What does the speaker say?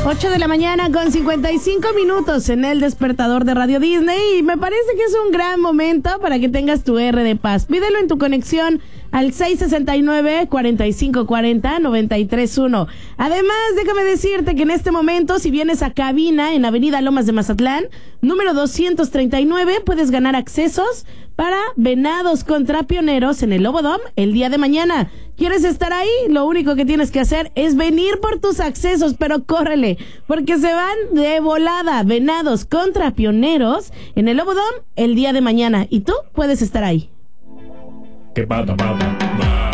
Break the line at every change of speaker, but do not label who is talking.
8 de la mañana con 55 minutos en el despertador de Radio Disney y me parece que es un gran momento para que tengas tu R de paz. Pídelo en tu conexión al 669-4540-931. Además, déjame decirte que en este momento, si vienes a cabina en Avenida Lomas de Mazatlán, número 239, puedes ganar accesos para Venados contra Pioneros en el Lobo Dome el día de mañana. ¿Quieres estar ahí? Lo único que tienes que hacer es venir por tus accesos, pero córrele, porque se van de volada. Venados contra Pioneros en el Lobo Dome el día de mañana y tú puedes estar ahí.
¿Qué pata, pata?